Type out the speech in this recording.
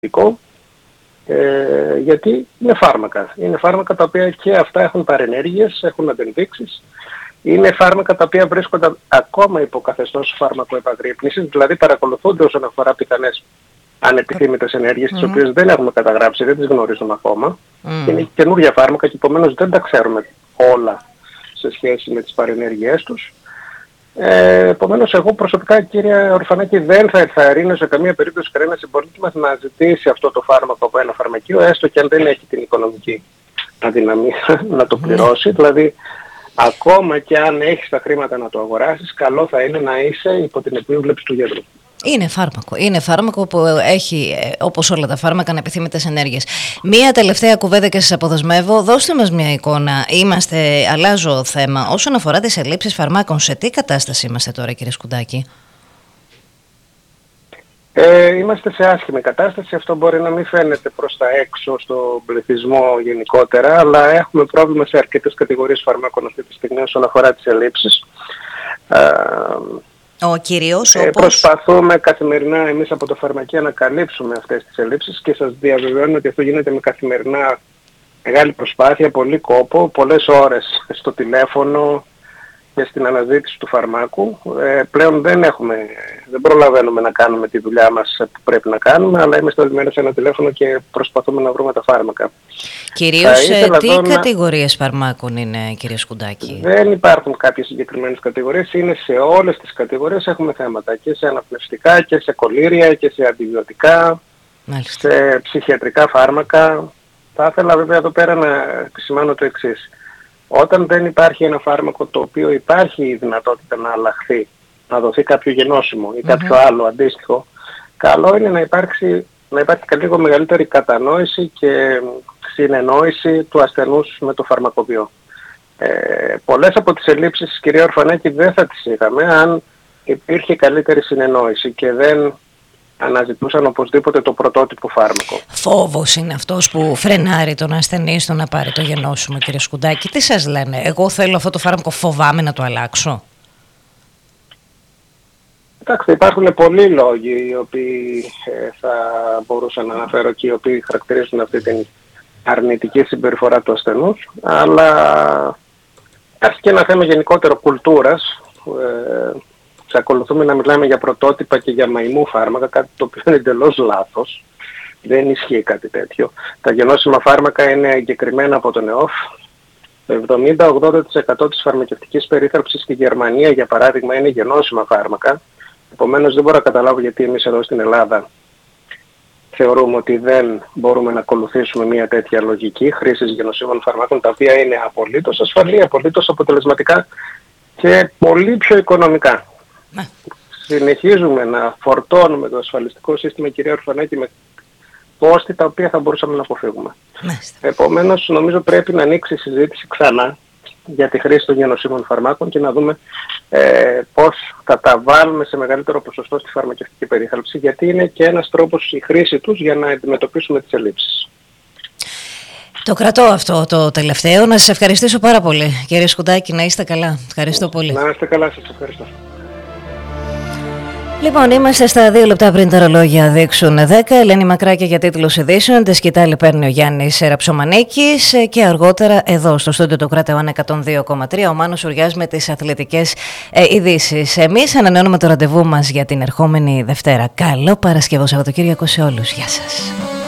γιατί είναι φάρμακα. Είναι φάρμακα τα οποία και αυτά έχουν παρενέργειες, έχουν αντενδείξεις. Είναι φάρμακα τα οποία βρίσκονται ακόμα υπό καθεστώς φάρμακοεπαγρύπνησης, δηλαδή παρακολουθούνται όσον αφορά πιθανές ανεπιθύμητες ενέργειες, τις οποίες δεν έχουμε καταγράψει, δεν τις γνωρίζουμε ακόμα. Και είναι καινούργια φάρμακα και επομένως δεν τα ξέρουμε όλα σε σχέση με τις παρενέργειές τους. Επομένως, εγώ προσωπικά, κύριε Ορφανάκη, δεν θα ενθαρρύνω σε καμία περίπτωση κανένα συμπολίτη μας να ζητήσει αυτό το φάρμακο από ένα φαρμακείο, έστω και αν δεν έχει την οικονομική αδυναμία να το πληρώσει. Δηλαδή, ακόμα και αν έχεις τα χρήματα να το αγοράσεις, καλό θα είναι να είσαι υπό την επίβλεψη του γιατρού. Είναι φάρμακο. Είναι φάρμακο που έχει, όπως όλα τα φάρμακα, ανεπιθύμητες ενέργειες. Μία τελευταία κουβέντα και σας αποδεσμεύω. Δώστε μας μια εικόνα. Αλλάζω θέμα. Όσον αφορά τις ελλείψεις φαρμάκων, σε τι κατάσταση είμαστε τώρα, κύριε Σκουντάκη? Είμαστε σε άσχημη κατάσταση. Αυτό μπορεί να μην φαίνεται προς τα έξω στον πληθυσμό γενικότερα, αλλά έχουμε πρόβλημα σε αρκετές κατηγορίες φαρμάκων αυτή τη στιγμή όσον αφορά τις ελλείψεις. Προσπαθούμε καθημερινά εμείς από το φαρμακείο να καλύψουμε αυτές τις ελλείψεις και σας διαβεβαιώνω ότι αυτό γίνεται με καθημερινά μεγάλη προσπάθεια, πολύ κόπο, πολλές ώρες στο τηλέφωνο και στην αναζήτηση του φαρμάκου. Πλέον δεν προλαβαίνουμε να κάνουμε τη δουλειά μας που πρέπει να κάνουμε, αλλά είμαστε ολισμένοι σε ένα τηλέφωνο και προσπαθούμε να βρούμε τα φάρμακα. Κυρίως τι κατηγορίες φαρμάκων είναι, κύριε Σκουντάκη? Δεν υπάρχουν κάποιες συγκεκριμένες κατηγορίες, είναι σε όλες τις κατηγορίες έχουμε θέματα, και σε αναπνευστικά και σε κολήρια και σε αντιβιωτικά, σε ψυχιατρικά φάρμακα. Θα ήθελα βέβαια εδώ πέρα να επισημάνω το εξής. Όταν δεν υπάρχει ένα φάρμακο το οποίο υπάρχει η δυνατότητα να αλλάχθει, να δοθεί κάποιο γενώσιμο ή κάποιο άλλο αντίστοιχο, καλό είναι να υπάρχει λίγο μεγαλύτερη κατανόηση και συνεννόηση του ασθενούς με το φαρμακοποιό. Πολλές από τις ελλείψεις, κυρία Ορφανάκη, δεν θα τις είχαμε αν υπήρχε καλύτερη συνεννόηση και δεν αναζητούσαν οπωσδήποτε το πρωτότυπο φάρμακο. Φόβος είναι αυτός που φρενάρει τον ασθενή στο να πάρει το γενώσιμο, κύριε Σκουντάκη. Τι σας λένε? Εγώ θέλω αυτό το φάρμακο, φοβάμαι να το αλλάξω. Κοιτάξτε, υπάρχουν πολλοί λόγοι οι οποίοι θα μπορούσα να αναφέρω και οι οποίοι χαρακτηρίζουν αυτή την αρνητική συμπεριφορά του ασθενούς, αλλά υπάρχει και ένα θέμα γενικότερο κουλτούρας. Εξακολουθούμε να μιλάμε για πρωτότυπα και για μαϊμού φάρμακα, κάτι το οποίο είναι εντελώς λάθος. Δεν ισχύει κάτι τέτοιο. Τα γενώσιμα φάρμακα είναι εγκεκριμένα από τον ΕΟΦ. Το 70-80% της φαρμακευτικής περίθαλψης στη Γερμανία, για παράδειγμα, είναι γενώσιμα φάρμακα. Επομένως δεν μπορώ να καταλάβω γιατί εμείς εδώ στην Ελλάδα θεωρούμε ότι δεν μπορούμε να ακολουθήσουμε μια τέτοια λογική χρήσης γενωσίμων φαρμάκων, τα οποία είναι απολύτως ασφαλή, απολύτως αποτελεσματικά και πολύ πιο οικονομικά. Συνεχίζουμε να φορτώνουμε το ασφαλιστικό σύστημα, κυρία Ορφανάκη, με κόστη τα οποία θα μπορούσαμε να αποφύγουμε. Επομένως, νομίζω πρέπει να ανοίξει η συζήτηση ξανά για τη χρήση των γενωσίμων φαρμάκων και να δούμε πώς θα τα βάλουμε σε μεγαλύτερο ποσοστό στη φαρμακευτική περίθαλψη, γιατί είναι και ένας τρόπος η χρήση τους για να αντιμετωπίσουμε τις ελλείψεις. Το κρατώ αυτό το τελευταίο. Να σας ευχαριστήσω πάρα πολύ, κύριε Σκουντάκη, να είστε καλά. Ευχαριστώ πολύ. Να είστε καλά, σας ευχαριστώ. Λοιπόν, είμαστε στα 2 λεπτά πριν τα ρολόγια δείξουν 10. Ελένη Μακράκη για τίτλους ειδήσεων. Τη σκητάλη παίρνει ο Γιάννης Ραψομανίκης. Και αργότερα εδώ στο στούντιο του Κράτεο 102,3 ο Μάνος Ουριάς με τις αθλητικές ειδήσεις. Εμείς ανανεώνουμε το ραντεβού μας για την ερχόμενη Δευτέρα. Καλό Παρασκευό Σαββατοκύριακο σε όλους. Γεια σας.